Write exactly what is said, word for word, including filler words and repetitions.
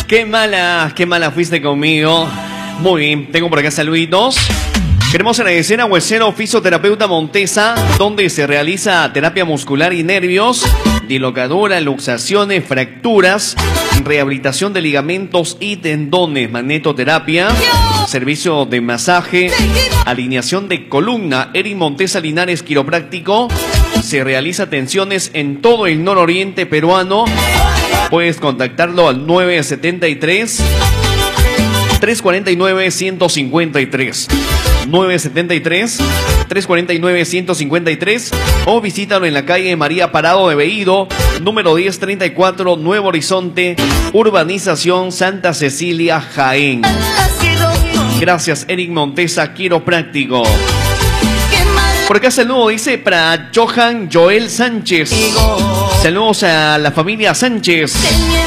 Qué mala, qué mala fuiste conmigo. Muy bien, tengo por acá saluditos. Queremos agradecer a Huesero Fisioterapeuta Montesa, donde se realiza terapia muscular y nervios, dislocadura, luxaciones, fracturas, rehabilitación de ligamentos y tendones, magnetoterapia, servicio de masaje, alineación de columna. Eric Montesa Linares Quiropráctico. Se realiza atenciones en todo el nororiente peruano. Puedes contactarlo al nueve siete tres, tres cuatro nueve, uno cinco tres. nueve siete tres, tres cuatro nueve, uno cinco tres o visítalo en la calle María Parado de Veído, número diez treinta y cuatro, Nuevo Horizonte, Urbanización Santa Cecilia, Jaén. Gracias, Eric Montesa, Quiropráctico. Por acá saludo, dice para Johan Joel Sánchez. Saludos a la familia Sánchez.